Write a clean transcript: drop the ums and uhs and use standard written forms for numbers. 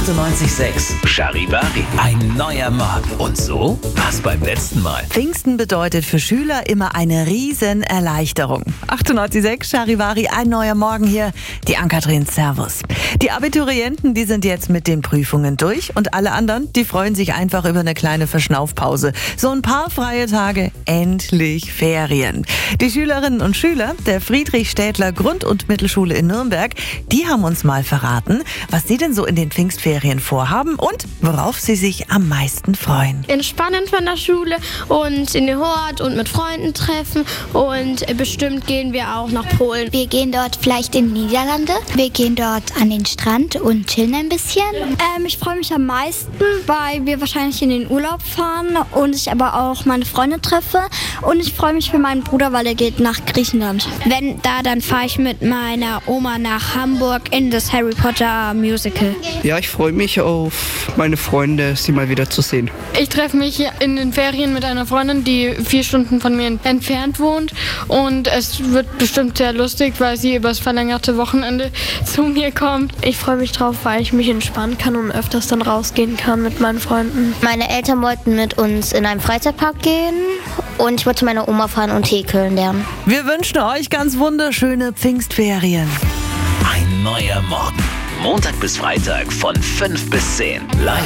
98,6. Charivari. Ein neuer Morgen. Und so war's beim letzten Mal. Pfingsten bedeutet für Schüler immer eine riesen Erleichterung. 98,6 Charivari, ein neuer Morgen hier. Die Ann-Kathrin, servus. Die Abiturienten, die sind jetzt mit den Prüfungen durch und alle anderen, die freuen sich einfach über eine kleine Verschnaufpause. So ein paar freie Tage, endlich Ferien. Die Schülerinnen und Schüler der Friedrich-Städtler Grund- und Mittelschule in Nürnberg, die haben uns mal verraten, was sie denn so in den Pfingstferien vorhaben und worauf sie sich am meisten freuen. Entspannen von der Schule und in den Hort und mit Freunden treffen und bestimmt gehen wir auch nach Polen. Wir gehen dort vielleicht in die Niederlande. Wir gehen dort an den Strand und chillen ein bisschen. Ich freue mich am meisten, weil wir wahrscheinlich in den Urlaub fahren und ich aber auch meine Freunde treffe. Und ich freue mich für meinen Bruder, weil er geht nach Griechenland. Wenn da, dann fahre ich mit meiner Oma nach Hamburg in das Harry Potter Musical. Ja, ich freue mich auf meine Freunde, sie mal wieder zu sehen. Ich treffe mich in den Ferien mit einer Freundin, die 4 Stunden von mir entfernt wohnt. Und es wird bestimmt sehr lustig, weil sie übers verlängerte Wochenende zu mir kommt. Ich freue mich drauf, weil ich mich entspannen kann und öfters dann rausgehen kann mit meinen Freunden. Meine Eltern wollten mit uns in einen Freizeitpark gehen und ich wollte zu meiner Oma fahren und häkeln lernen. Wir wünschen euch ganz wunderschöne Pfingstferien. Ein neuer Morgen. Montag bis Freitag von 5 bis 10. Live